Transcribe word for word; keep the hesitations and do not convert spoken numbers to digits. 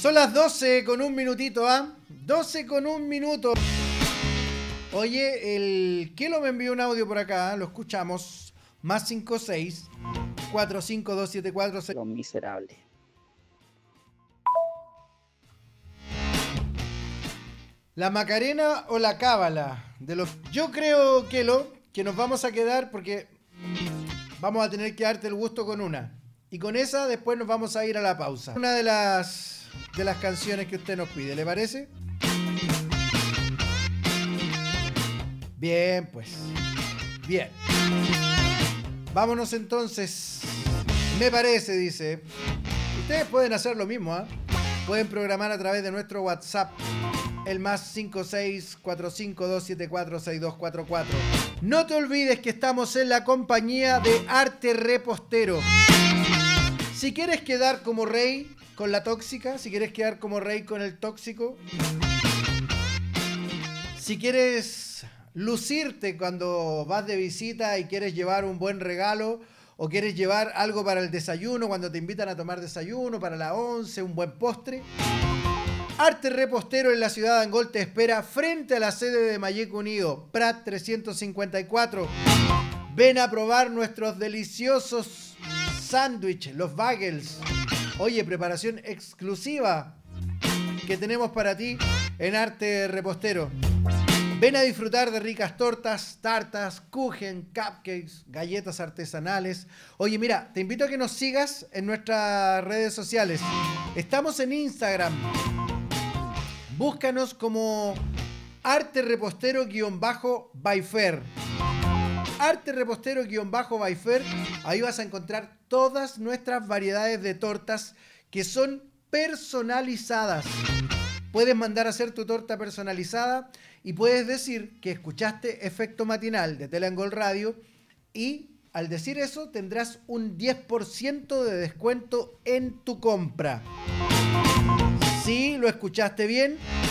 Son las doce con un minutito, ¿ah? ¿eh? doce con un minuto. Oye, el Kelo me envió un audio por acá, lo escuchamos. Más cinco seis cuatro cinco dos siete cuatro seis. Los miserables. ¿La Macarena o la Cábala? De los... Yo creo, Kelo, que nos vamos a quedar porque vamos a tener que darte el gusto con una. Y con esa después nos vamos a ir a la pausa. Una de las, de las canciones que usted nos pide, ¿le parece? Bien, pues. Bien. Vámonos entonces. Me parece, dice. Ustedes pueden hacer lo mismo, ¿ah? ¿eh? Pueden programar a través de nuestro WhatsApp. El más cinco seis cuatro cinco dos siete cuatro seis dos cuatro cuatro. No te olvides que estamos en la compañía de Arte Repostero. Si quieres quedar como rey con la tóxica, si quieres quedar como rey con el tóxico, si quieres lucirte cuando vas de visita y quieres llevar un buen regalo, o quieres llevar algo para el desayuno cuando te invitan a tomar desayuno, para la once, un buen postre, Arte Repostero en la ciudad de Angol te espera frente a la sede de Mayeco Unido, Prat trescientos cincuenta y cuatro. Ven a probar nuestros deliciosos sándwiches, los bagels. Oye, preparación exclusiva que tenemos para ti en Arte Repostero. Ven a disfrutar de ricas tortas, tartas, kuchen, cupcakes, galletas artesanales. Oye, mira, te invito a que nos sigas en nuestras redes sociales. Estamos en Instagram. Búscanos como Arte Repostero-Byfer. Arte Repostero-Byfer. Ahí vas a encontrar todas nuestras variedades de tortas que son personalizadas. Puedes mandar a hacer tu torta personalizada y puedes decir que escuchaste Efecto Matinal de Teleangol Radio y al decir eso tendrás un diez por ciento de descuento en tu compra. Sí, lo escuchaste bien.